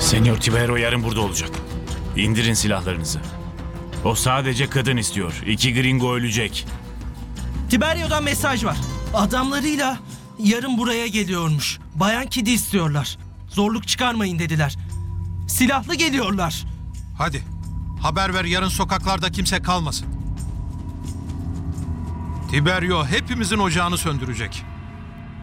Senyor Tiberio yarın burada olacak. İndirin silahlarınızı. O sadece kadın istiyor. 2 gringo ölecek. Tiberio'dan mesaj var. Adamlarıyla yarın buraya geliyormuş. Bayan Kid'i istiyorlar. Zorluk çıkarmayın dediler. Silahlı geliyorlar. Hadi haber ver, yarın sokaklarda kimse kalmasın. Tiberio hepimizin ocağını söndürecek.